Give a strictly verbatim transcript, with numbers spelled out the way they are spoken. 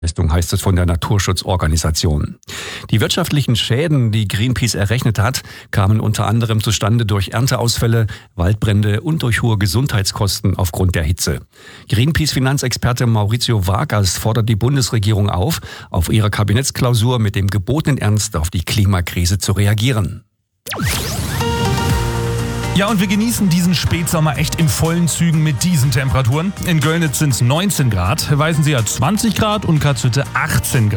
Leistung heißt es von der Naturschutzorganisation. Die wirtschaftlichen Schäden, die Greenpeace errechnet hat, kamen unter anderem zustande durch Ernteausfälle, Waldbrände und durch hohe Gesundheitskosten aufgrund der Hitze. Greenpeace-Finanzexperte Maurizio Vargas fordert die Bundesregierung auf, auf ihre Kabinettsklausur mit dem gebotenen Ernst auf die Klimakrise zu reagieren. Ja, und wir genießen diesen Spätsommer echt in vollen Zügen mit diesen Temperaturen. In Göllnitz sind es neunzehn Grad, Weißensee hat zwanzig Grad und Katzhütte achtzehn Grad.